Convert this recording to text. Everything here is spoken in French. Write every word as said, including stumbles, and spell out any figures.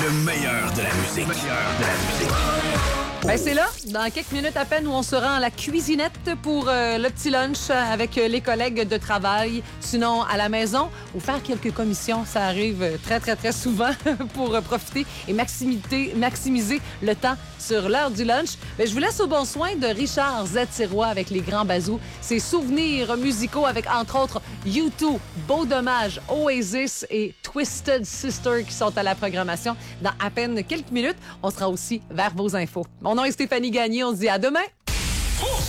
Le meilleur de la musique. Le meilleur de la musique. Ben c'est là, dans quelques minutes à peine, où on se rend à la cuisinette pour euh, le petit lunch avec les collègues de travail. Sinon, à la maison, ou faire quelques commissions, ça arrive très, très, très souvent pour euh, profiter et maximiser, maximiser le temps sur l'heure du lunch. Ben, je vous laisse au bon soin de Richard Z-Tirois avec les grands bazous. Ses souvenirs musicaux avec, entre autres, U deux, Beau Dommage, Oasis et Twisted Sister qui sont à la programmation. Dans à peine quelques minutes, on sera aussi vers vos infos. Mon nom est Stéphanie Gagné. On se dit à demain.